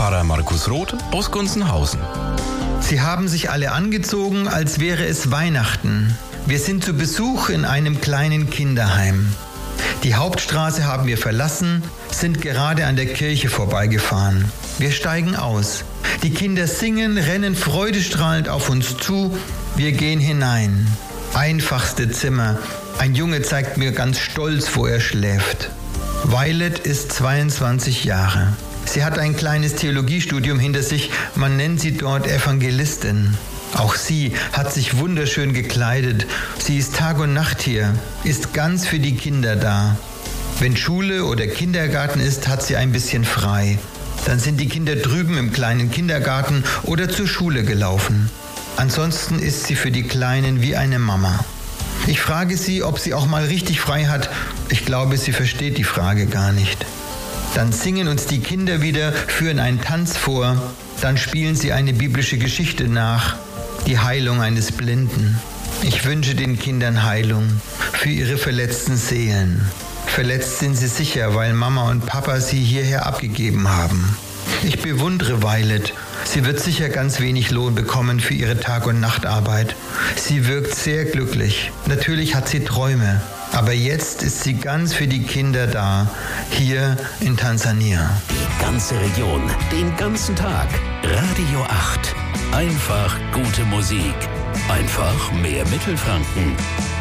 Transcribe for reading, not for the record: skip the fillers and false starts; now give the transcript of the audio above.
Pfarrer Markus Roth aus Gunzenhausen. Sie haben sich alle angezogen, als wäre es Weihnachten. Wir sind zu Besuch in einem kleinen Kinderheim. Die Hauptstraße haben wir verlassen, sind gerade an der Kirche vorbeigefahren. Wir steigen aus. Die Kinder singen, rennen freudestrahlend auf uns zu. Wir gehen hinein. Einfachste Zimmer. Ein Junge zeigt mir ganz stolz, wo er schläft. Violet ist 22 Jahre. Sie hat ein kleines Theologiestudium hinter sich. Man nennt sie dort Evangelistin. Auch sie hat sich wunderschön gekleidet. Sie ist Tag und Nacht hier, ist ganz für die Kinder da. Wenn Schule oder Kindergarten ist, hat sie ein bisschen frei. Dann sind die Kinder drüben im kleinen Kindergarten oder zur Schule gelaufen. Ansonsten ist sie für die Kleinen wie eine Mama. Ich frage sie, ob sie auch mal richtig frei hat. Ich glaube, sie versteht die Frage gar nicht. Dann singen uns die Kinder wieder, führen einen Tanz vor. Dann spielen sie eine biblische Geschichte nach. Die Heilung eines Blinden. Ich wünsche den Kindern Heilung für ihre verletzten Seelen. Verletzt sind sie sicher, weil Mama und Papa sie hierher abgegeben haben. Ich bewundere Violet. Sie wird sicher ganz wenig Lohn bekommen für ihre Tag- und Nachtarbeit. Sie wirkt sehr glücklich. Natürlich hat sie Träume. Aber jetzt ist sie ganz für die Kinder da, hier in Tansania. Die ganze Region, den ganzen Tag. Radio 8. Einfach gute Musik. Einfach mehr Mittelfranken.